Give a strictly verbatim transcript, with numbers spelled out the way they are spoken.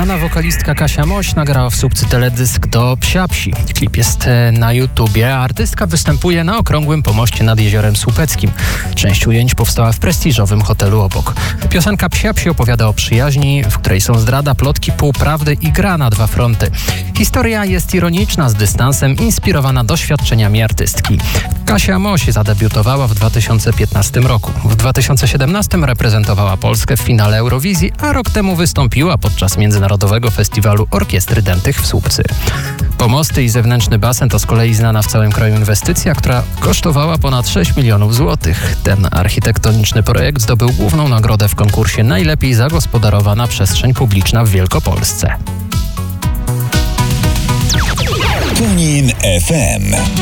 Znana wokalistka Kasia Moś nagrała w Słupcy teledysk do Psia Psi. Klip jest na YouTubie, a artystka występuje na okrągłym pomoście nad Jeziorem Słupeckim. Część ujęć powstała w prestiżowym hotelu obok. Piosenka Psia Psi opowiada o przyjaźni, w której są zdrada, plotki, półprawdy i gra na dwa fronty. Historia jest ironiczna, z dystansem, inspirowana doświadczeniami artystki. Kasia Moś zadebiutowała w dwa tysiące piętnastym roku. W dwa tysiące siedemnastym reprezentowała Polskę w finale Eurowizji, a rok temu wystąpiła podczas Międzynarodowego Festiwalu Orkiestry Dętych w Słupcy. Pomosty i zewnętrzny basen to z kolei znana w całym kraju inwestycja, która kosztowała ponad sześć milionów złotych. Ten architektoniczny projekt zdobył główną nagrodę w konkursie Najlepiej zagospodarowana przestrzeń publiczna w Wielkopolsce. TuneIn F M.